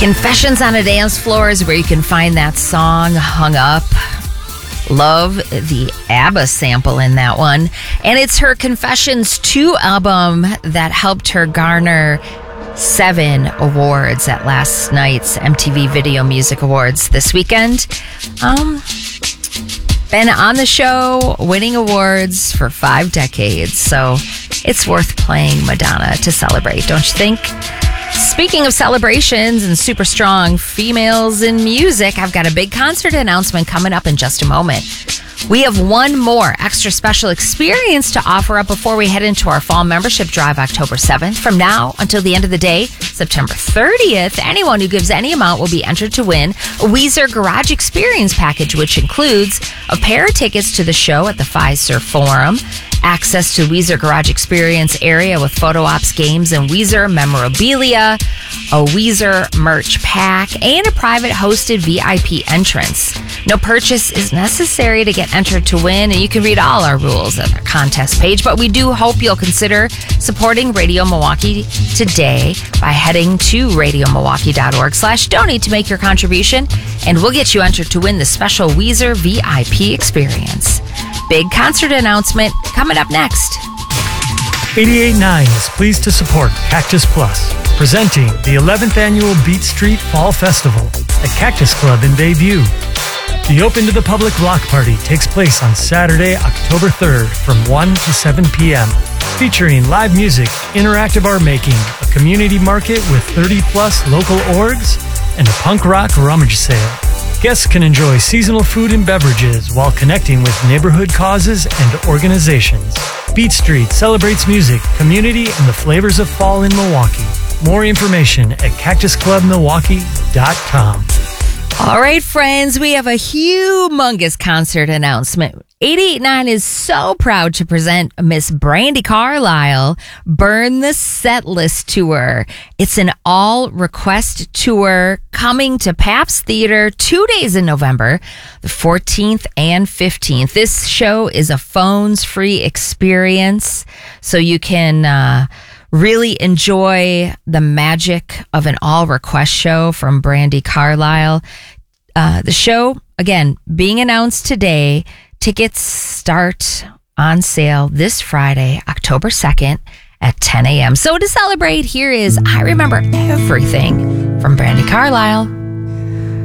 Confessions on a Dance Floor is where you can find that song, Hung Up. Love the ABBA sample in that one. And it's her Confessions 2 album that helped her garner 7 awards at last night's MTV Video Music Awards this weekend. Been on the show, winning awards for 5 decades. So it's worth playing Madonna to celebrate, don't you think? Speaking of celebrations and super strong females in music, I've got a big concert announcement coming up in just a moment. We have one more extra special experience to offer up before we head into our fall membership drive October 7th. From now until the end of the day, September 30th, anyone who gives any amount will be entered to win a Weezer Garage Experience package, which includes a pair of tickets to the show at the Fiserv Forum, access to Weezer Garage Experience area with photo ops, games, and Weezer memorabilia, a Weezer merch pack, and a private hosted VIP entrance. No purchase is necessary to get entered to win, and you can read all our rules at our contest page, but we do hope you'll consider supporting Radio Milwaukee today by heading to radiomilwaukee.org/donate to make your contribution, and we'll get you entered to win the special Weezer VIP experience. Big concert announcement coming up next. 88.9 is pleased to support Cactus Plus, presenting the 11th annual Beat Street Fall Festival at Cactus Club in Bayview. The open to the public block party takes place on Saturday, October 3rd from 1 to 7 p.m., featuring live music, interactive art making, a community market with 30-plus local orgs, and a punk rock rummage sale. Guests can enjoy seasonal food and beverages while connecting with neighborhood causes and organizations. Beat Street celebrates music, community, and the flavors of fall in Milwaukee. More information at cactusclubmilwaukee.com. All right, friends, we have a humongous concert announcement. 88.9 is so proud to present Miss Brandi Carlile Burn the Setlist Tour. It's an all-request tour coming to Pabst Theater 2 days in November, the 14th and 15th. This show is a phones-free experience, so you can really enjoy the magic of an all-request show from Brandi Carlile. The show, again, being announced today. Tickets start on sale this Friday, October 2nd at 10 a.m. So to celebrate, here is I Remember Everything from Brandi Carlile.